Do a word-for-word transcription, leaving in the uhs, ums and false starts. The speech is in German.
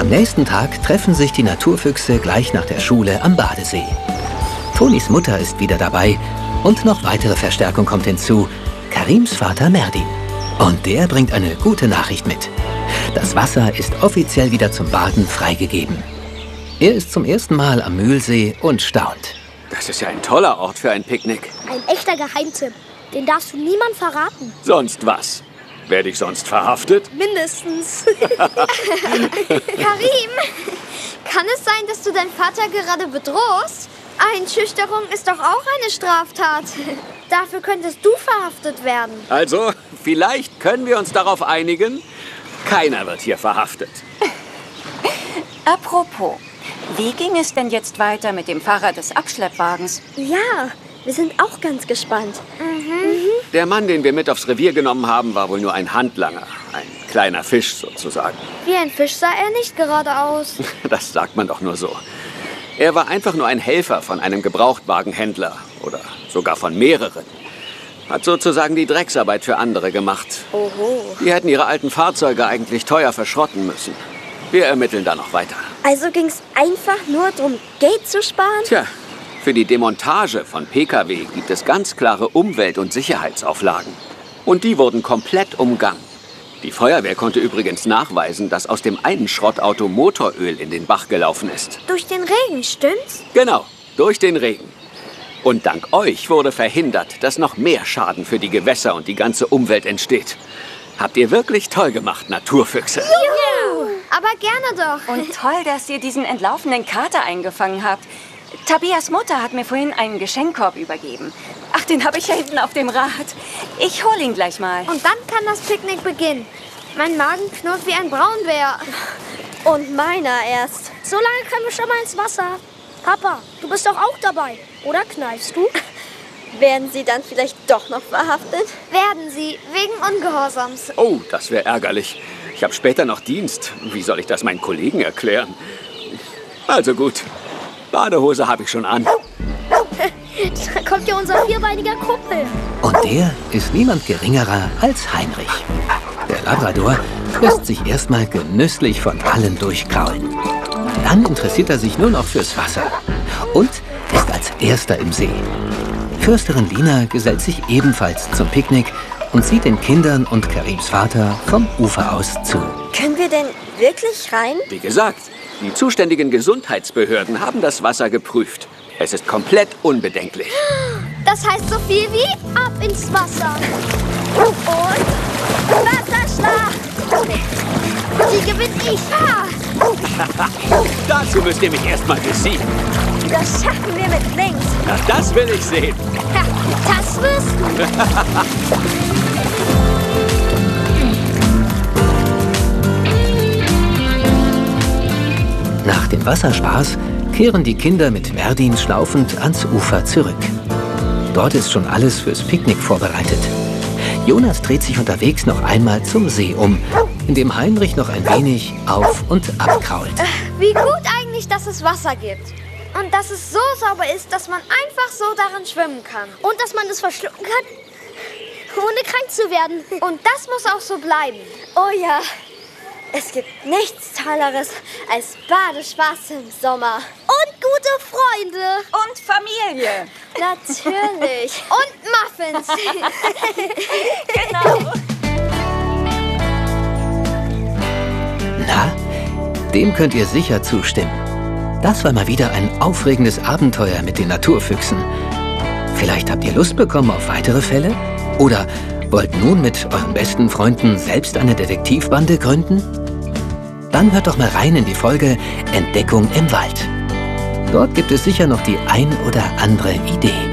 Am nächsten Tag treffen sich die Naturfüchse gleich nach der Schule am Badesee. Tonis Mutter ist wieder dabei und noch weitere Verstärkung kommt hinzu, Karims Vater Merdin. Und der bringt eine gute Nachricht mit. Das Wasser ist offiziell wieder zum Baden freigegeben. Er ist zum ersten Mal am Mühlsee und staunt. Das ist ja ein toller Ort für ein Picknick. Ein echter Geheimtipp. Den darfst du niemand verraten. Sonst was? Werde ich sonst verhaftet? Mindestens. Karim, kann es sein, dass du deinen Vater gerade bedrohst? Einschüchterung ist doch auch eine Straftat. Dafür könntest du verhaftet werden. Also, vielleicht können wir uns darauf einigen, keiner wird hier verhaftet. Apropos, wie ging es denn jetzt weiter mit dem Fahrer des Abschleppwagens? Ja, wir sind auch ganz gespannt. Mhm. Der Mann, den wir mit aufs Revier genommen haben, war wohl nur ein Handlanger. Ein kleiner Fisch sozusagen. Wie ein Fisch sah er nicht gerade aus. Das sagt man doch nur so. Er war einfach nur ein Helfer von einem Gebrauchtwagenhändler oder sogar von mehreren. Hat sozusagen die Drecksarbeit für andere gemacht. Oho. Die hätten ihre alten Fahrzeuge eigentlich teuer verschrotten müssen. Wir ermitteln da noch weiter. Also ging es einfach nur darum, Geld zu sparen? Tja, für die Demontage von P K W gibt es ganz klare Umwelt- und Sicherheitsauflagen. Und die wurden komplett umgangen. Die Feuerwehr konnte übrigens nachweisen, dass aus dem einen Schrottauto Motoröl in den Bach gelaufen ist. Durch den Regen, stimmt's? Genau, durch den Regen. Und dank euch wurde verhindert, dass noch mehr Schaden für die Gewässer und die ganze Umwelt entsteht. Habt ihr wirklich toll gemacht, Naturfüchse. Juhu! Aber gerne doch. Und toll, dass ihr diesen entlaufenen Kater eingefangen habt. Tabias Mutter hat mir vorhin einen Geschenkkorb übergeben. Ach, den habe ich ja hinten auf dem Rad. Ich hol ihn gleich mal. Und dann kann das Picknick beginnen. Mein Magen knurrt wie ein Braunbär. Und meiner erst. So lange können wir schon mal ins Wasser. Papa, du bist doch auch dabei. Oder kneifst du? Werden Sie dann vielleicht doch noch verhaftet? Werden sie, wegen Ungehorsams. Oh, das wäre ärgerlich. Ich habe später noch Dienst. Wie soll ich das meinen Kollegen erklären? Also gut, Badehose habe ich schon an. Da kommt ja unser vierbeiniger Kumpel. Und der ist niemand geringerer als Heinrich. Der Labrador lässt sich erstmal genüsslich von allen durchkraulen. Dann interessiert er sich nur noch fürs Wasser und ist als Erster im See. Fürsterin Lina gesellt sich ebenfalls zum Picknick und sieht den Kindern und Karims Vater vom Ufer aus zu. Können wir denn wirklich rein? Wie gesagt, die zuständigen Gesundheitsbehörden haben das Wasser geprüft. Es ist komplett unbedenklich. Das heißt so viel wie ab ins Wasser. Und Wasserschlacht. Die gewinne ich. Ah. Dazu müsst ihr mich erstmal besiegen. Das schaffen wir mit links. Na, das will ich sehen. Ja, das wirst du. Nach dem Wasserspaß kehren die Kinder mit Merdin schlaufend ans Ufer zurück. Dort ist schon alles fürs Picknick vorbereitet. Jonas dreht sich unterwegs noch einmal zum See um, in dem Heinrich noch ein wenig auf- und abkrault. Wie gut eigentlich, dass es Wasser gibt. Und dass es so sauber ist, dass man einfach so darin schwimmen kann. Und dass man es verschlucken kann, ohne krank zu werden. Und das muss auch so bleiben. Oh ja, es gibt nichts Tolleres als Badespaß im Sommer. Und gute Freunde. Und Familie. Natürlich. Und Muffins. Genau. Na, dem könnt ihr sicher zustimmen. Das war mal wieder ein aufregendes Abenteuer mit den Naturfüchsen. Vielleicht habt ihr Lust bekommen auf weitere Fälle? Oder wollt nun mit euren besten Freunden selbst eine Detektivbande gründen? Dann hört doch mal rein in die Folge Entdeckung im Wald. Dort gibt es sicher noch die ein oder andere Idee.